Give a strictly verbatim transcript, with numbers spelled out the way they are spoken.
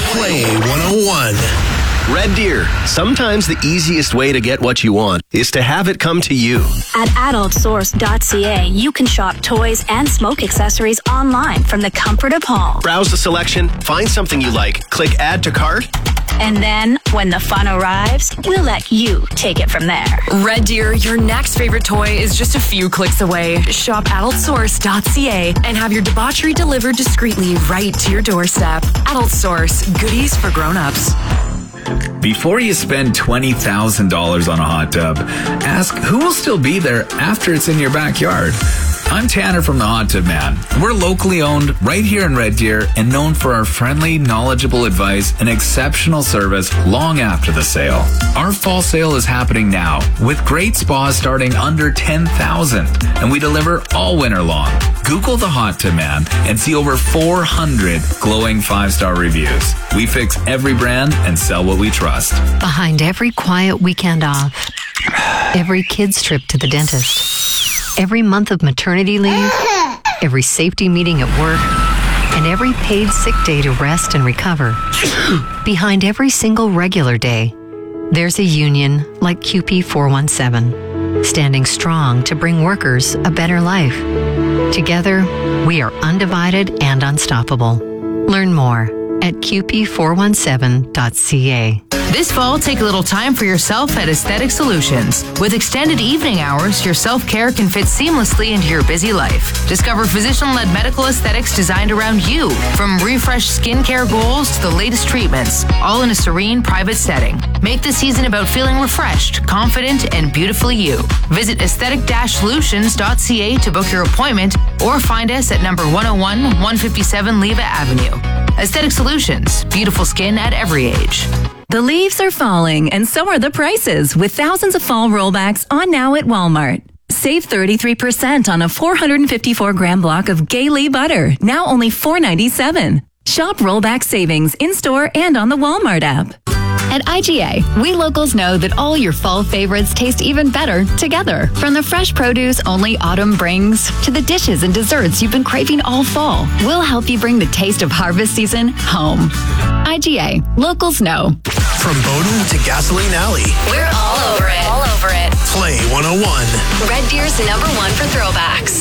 Play one oh one. Red Deer. Sometimes the easiest way to get what you want is to have it come to you. At adult source dot c a, you can shop toys and smoke accessories online from the comfort of home. Browse the selection, find something you like, click add to cart. And then, when the fun arrives, we'll let you take it from there. Red Deer, your next favorite toy is just a few clicks away. Shop adult source dot c a and have your debauchery delivered discreetly right to your doorstep. Adult Source, goodies for grown-ups. Before you spend twenty thousand dollars on a hot tub, ask who will still be there after it's in your backyard. I'm Tanner from the Hot Tub Man. We're locally owned right here in Red Deer and known for our friendly, knowledgeable advice and exceptional service long after the sale. Our fall sale is happening now with great spas starting under ten thousand dollars, and we deliver all winter long. Google the Hot Tub Man and see over four hundred glowing five-star reviews. We fix every brand and sell what we trust. Behind every quiet weekend off, every kid's trip to the dentist, every month of maternity leave, every safety meeting at work, and every paid sick day to rest and recover, behind every single regular day, there's a union like Q P four one seven, standing strong to bring workers a better life. Together, we are undivided and unstoppable. Learn more at q p four one seven dot c a. This fall, take a little time for yourself at Aesthetic Solutions. With extended evening hours, your self-care can fit seamlessly into your busy life. Discover physician-led medical aesthetics designed around you, from refreshed skincare goals to the latest treatments, all in a serene, private setting. Make the season about feeling refreshed, confident, and beautifully you. Visit aesthetic solutions dot c a to book your appointment or find us at number one oh one, one fifty-seven Leva Avenue. Aesthetic Solutions, beautiful skin at every age. The leaves are falling, and so are the prices, with thousands of fall rollbacks on now at Walmart. Save thirty-three percent on a four hundred fifty-four gram block of Gailey butter, now only four ninety-seven. Shop rollback savings in-store and on the Walmart app. At I G A, we locals know that all your fall favorites taste even better together. From the fresh produce only autumn brings to the dishes and desserts you've been craving all fall, we'll help you bring the taste of harvest season home. I G A, locals know. From Bowden to Gasoline Alley, We're all over it. All over it. Play one oh one. Red Deer's number one for throwbacks.